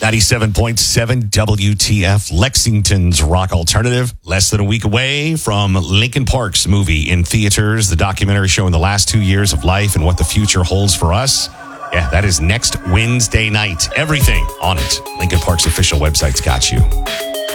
97.7 WTF, Lexington's rock alternative. Less than a week away from Linkin Park's movie in theaters, the documentary showing the last 2 years of life and what the future holds for us. Yeah, that is next Wednesday night. Everything on it. Linkin Park's official website's got you.